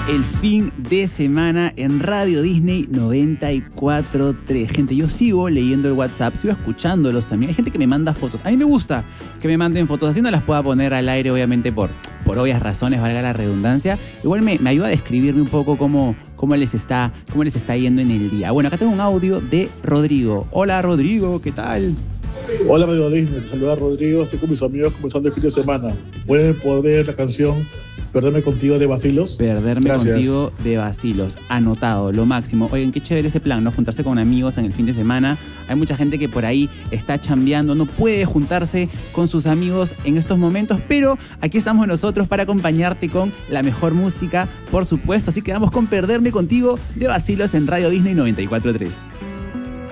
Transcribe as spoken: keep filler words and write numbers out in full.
el fin de semana en Radio Disney noventa y cuatro punto tres. Gente, yo sigo leyendo el WhatsApp, sigo escuchándolos también. Hay gente que me manda fotos. A mí me gusta que me manden fotos. Así no las pueda poner al aire, obviamente, por, por obvias razones, valga la redundancia. Igual me, me ayuda a describirme un poco cómo, cómo, les está, cómo les está yendo en el día. Bueno, acá tengo un audio de Rodrigo. Hola, Rodrigo, ¿qué tal? Hola, Radio Disney. Te saluda Rodrigo. Estoy con mis amigos comenzando el fin de semana. Pueden poner la canción Perderme Contigo de Bacilos. Perderme Gracias. Contigo de Bacilos. Anotado, lo máximo. Oigan, qué chévere ese plan, ¿no? Juntarse con amigos en el fin de semana. Hay mucha gente que por ahí está chambeando, no puede juntarse con sus amigos en estos momentos, pero aquí estamos nosotros para acompañarte con la mejor música, por supuesto. Así que vamos con Perderme Contigo de Bacilos en Radio Disney noventa y cuatro punto tres.